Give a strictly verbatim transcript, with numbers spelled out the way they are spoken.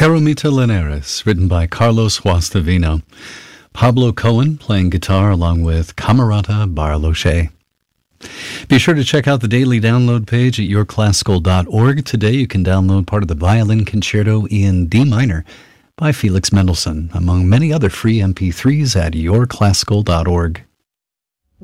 Jeromita Linares, written by Carlos Guastavino. Pablo Cohen playing guitar along with Camerata Barloche. Be sure to check out the daily download page at your classical dot org. Today you can download part of the Violin Concerto in D minor by Felix Mendelssohn, among many other free M P threes at your classical dot org.